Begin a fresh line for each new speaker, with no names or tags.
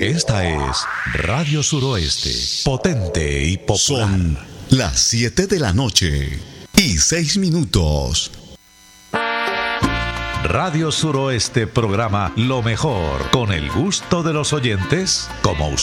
Esta es Radio Suroeste, potente y popular.
Son las 7 de la noche y 6 minutos.
Radio Suroeste programa lo mejor, con el gusto de los oyentes, como usted.